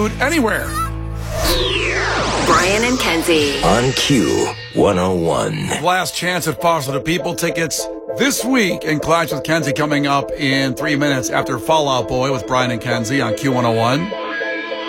food anywhere. Brian and Kenzie on Q101. Last chance at Foster the People tickets this week, and Clash with Kenzie coming up in 3 minutes after Fall Out Boy with Brian and Kenzie on Q101.